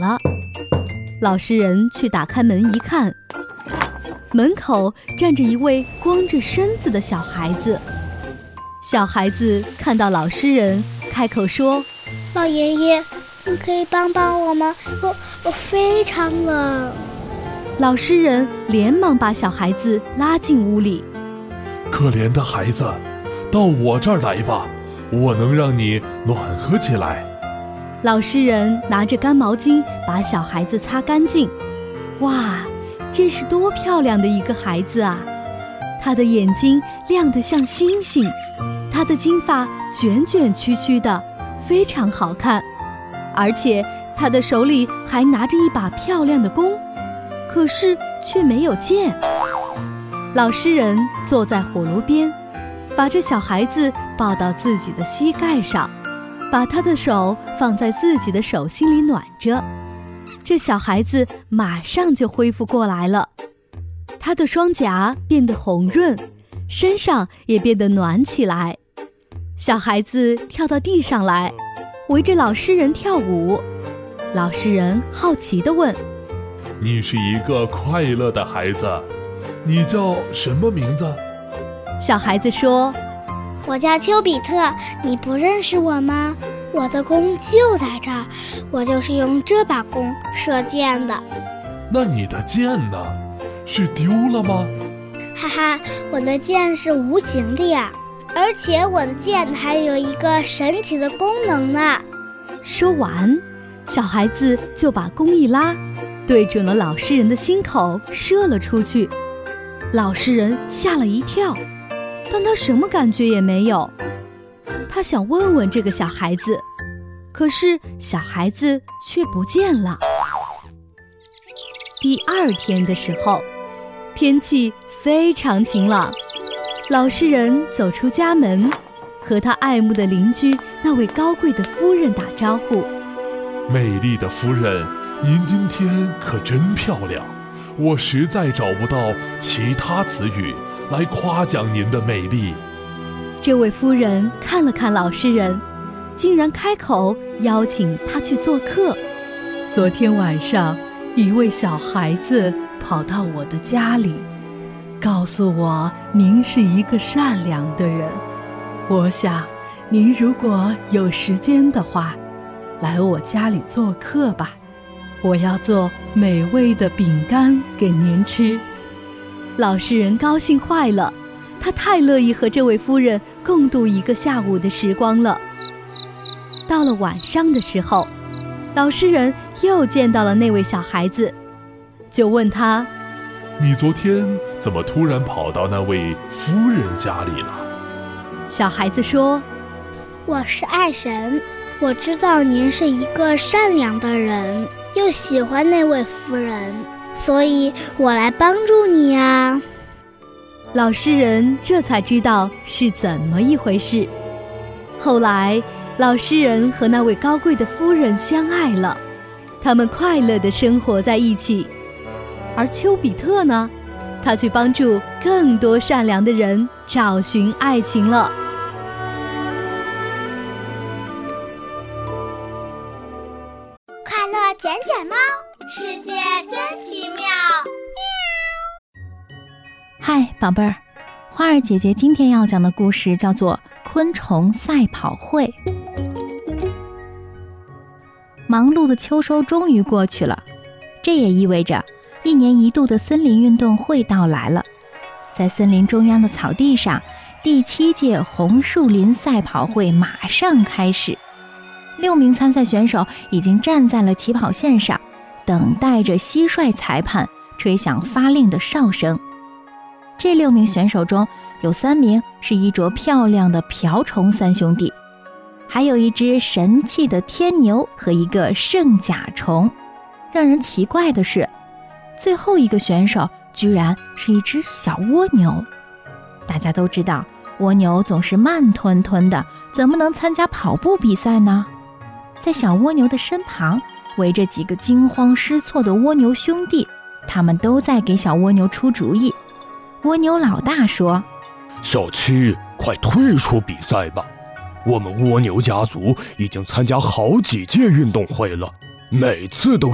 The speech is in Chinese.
了。老实人去打开门一看，门口站着一位光着身子的小孩子。小孩子看到老实人，开口说： 老爷爷，你可以帮帮我吗？我非常冷。 老实人连忙把小孩子拉进屋里。 可怜的孩子，到我这儿来吧，我能让你暖和起来。 老实人拿着干毛巾把小孩子擦干净。哇，这是多漂亮的一个孩子啊！他的眼睛亮得像星星，他的金发卷卷曲曲的，非常好看。而且他的手里还拿着一把漂亮的弓，可是却没有箭。老实人坐在火炉边，把这小孩子抱到自己的膝盖上，把他的手放在自己的手心里暖着。这小孩子马上就恢复过来了，他的双颊变得红润，身上也变得暖起来。小孩子跳到地上来，围着老实人跳舞。老实人好奇地问： 你是一个快乐的孩子，你叫什么名字？ 小孩子说： 我叫丘比特，你不认识我吗？我的弓就在这儿，我就是用这把弓射箭的。 那你的箭呢？是丢了吗？ 哈哈，我的箭是无形的呀，而且我的箭还有一个神奇的功能呢。 说完，小孩子就把弓一拉，对准了老实人的心口射了出去。老实人吓了一跳，但他什么感觉也没有。他想问问这个小孩子，可是小孩子却不见了。第二天的时候，天气非常晴朗。老实人走出家门，和他爱慕的邻居那位高贵的夫人打招呼： 美丽的夫人，您今天可真漂亮，我实在找不到其他词语来夸奖您的美丽。 这位夫人看了看老实人，竟然开口邀请他去做客。昨天晚上，一位小孩子跑到我的家里，告诉我您是一个善良的人。我想，您如果有时间的话，来我家里做客吧。我要做美味的饼干给您吃。老实人高兴坏了，他太乐意和这位夫人共度一个下午的时光了。到了晚上的时候，老实人又见到了那位小孩子，就问他： 你昨天怎么突然跑到那位夫人家里了？ 小孩子说： 我是爱神，我知道您是一个善良的人，又喜欢那位夫人，所以我来帮助你啊。 老实人这才知道是怎么一回事。后来，老实人和那位高贵的夫人相爱了，他们快乐地生活在一起。而丘比特呢，他去帮助更多善良的人找寻爱情了。 快乐捡捡猫，世界真奇妙。 嗨，宝贝儿，花儿姐姐今天要讲的故事叫做《昆虫赛跑会》。忙碌的秋收终于过去了，这也意味着1年1度的森林运动会到来了。在森林中央的草地上，第7届红树林赛跑会马上开始。6名参赛选手已经站在了起跑线上，等待着蟋蟀裁判吹响发令的哨声。这6名选手中有3名是衣着漂亮的瓢虫3兄弟，还有一只神气的天牛和一个圣甲虫。让人奇怪的是，最后一个选手居然是一只小蜗牛。大家都知道，蜗牛总是慢吞吞的，怎么能参加跑步比赛呢？在小蜗牛的身旁，围着几个惊慌失措的蜗牛兄弟，他们都在给小蜗牛出主意。蜗牛老大说： 小七，快退出比赛吧，我们蜗牛家族已经参加好几届运动会了，每次都